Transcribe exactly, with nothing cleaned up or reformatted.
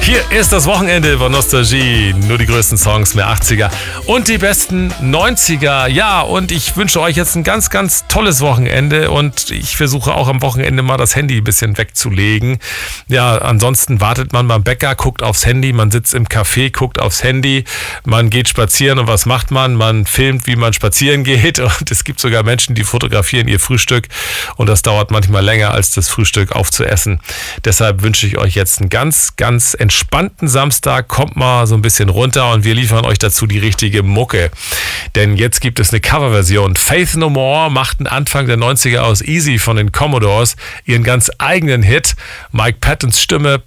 Hier ist das Wochenende von Nostalgie. Nur die größten Songs der achtziger und die besten neunziger. Ja, und ich wünsche euch jetzt ein ganz, ganz tolles Wochenende. Und ich versuche auch am Wochenende mal das Handy ein bisschen wegzulegen. Ja, ansonsten wartet man beim Bäcker, guckt aufs Handy. Man sitzt im Café, guckt aufs Handy. Man geht spazieren und was macht man? Man filmt, wie man spazieren geht. Und es gibt sogar Menschen, die fotografieren ihr Frühstück. Und das dauert manchmal länger, als das Frühstück aufzuessen. Deshalb wünsche ich euch jetzt einen ganz, ganz entspannten Samstag. Kommt mal so ein bisschen runter und wir liefern euch dazu die richtige Mucke. Denn jetzt gibt es eine Coverversion. Faith No More machten Anfang der neunziger aus Easy von den Commodores ihren ganz eigenen Hit. Mike Pattons Stimme